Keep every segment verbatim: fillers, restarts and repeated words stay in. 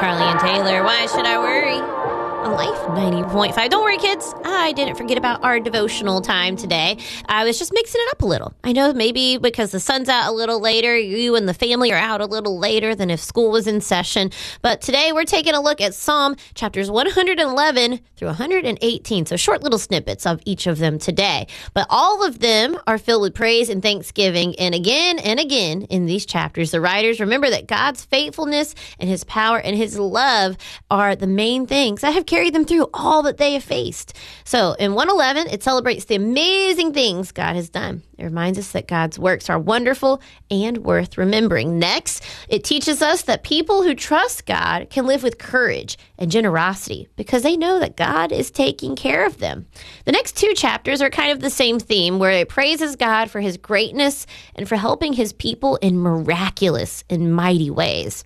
Carly and Taylor. Why should I worry? On Life ninety point five. Don't worry, kids. I didn't forget about our devotional time today. I was just mixing it up a little. I know maybe because the sun's out a little later, you and the family are out a little later than if school was in session. But today we're taking a look at Psalm chapters one eleven through one eighteen. So short little snippets of each of them today. But all of them are filled with praise and thanksgiving. And again and again in these chapters, the writers remember that God's faithfulness and his power and his love are the main things that have carried them through all that they have faced. So in one eleven, it celebrates the amazing things God has done. It reminds us that God's works are wonderful and worth remembering. Next, it teaches us that people who trust God can live with courage and generosity because they know that God is taking care of them. The next two chapters are kind of the same theme, where it praises God for his greatness and for helping his people in miraculous and mighty ways.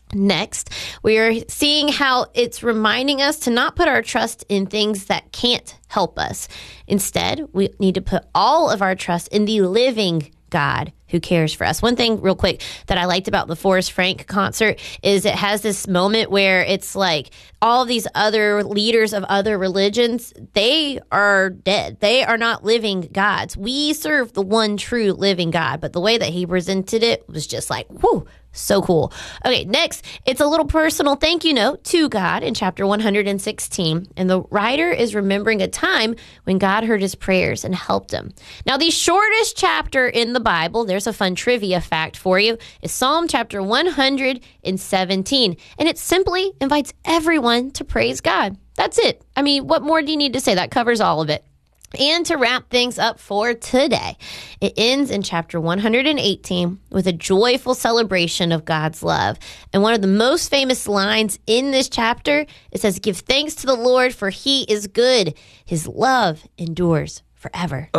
Next, we are seeing how it's reminding us to not put our trust in things that can't help us. Instead, we need to put all of our trust in the living God who cares for us. One thing real quick that I liked about the Forrest Frank concert is it has this moment where it's like all these other leaders of other religions, they are dead. They are not living gods. We serve the one true living God. But the way that he presented it was just like, whoo, so cool. Okay, next, it's a little personal thank you note to God in chapter one sixteen. And the writer is remembering a time when God heard his prayers and helped him. Now, the shortest chapter in the Bible, there's a fun trivia fact for you, is Psalm chapter one seventeen. And it simply invites everyone to praise God. That's it. I mean, what more do you need to say? That covers all of it. And to wrap things up for today, it ends in chapter one eighteen with a joyful celebration of God's love. And one of the most famous lines in this chapter, it says, "Give thanks to the Lord, for he is good. His love endures forever."